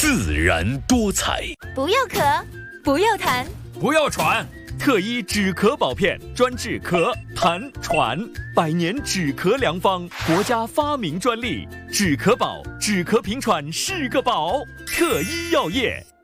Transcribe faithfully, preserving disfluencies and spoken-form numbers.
自然多彩。 不要咳，不要痰， 不要喘。特医止咳宝片，专治咳、痰、喘，百年止咳良方，国家发明专利。止咳宝，止咳平喘是个宝。特医药业。